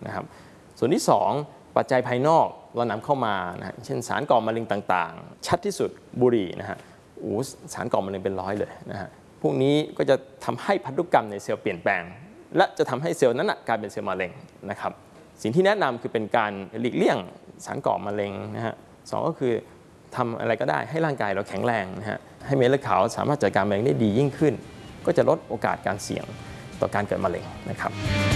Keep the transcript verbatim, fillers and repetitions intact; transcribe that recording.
นะครับส่วนที่สองปัจจัยภายนอกเรานำเข้ามานะเช่นสารก่อมะเร็งต่างๆชัดที่สุดบุหรี่นะฮะโอ้สารก่อมะเร็งเป็นร้อยเลยนะฮะพวกนี้ก็จะทำให้พันธุกรรมในเซลล์เปลี่ยนแปลงและจะทำให้เซลล์นั้นกลายเป็นเซลล์มะเร็งนะครับสิ่งที่แนะนำคือเป็นการหลีกเลี่ยงสารก่อมะเร็งนะฮะสองก็คือทำอะไรก็ได้ให้ร่างกายเราแข็งแรงนะฮะให้เม็ดเลือดขาวสามารถจัดการมะเร็งได้ดียิ่งขึ้นก็จะลดโอกาสการเสี่ยงต่อการเกิดมะเร็งนะครับ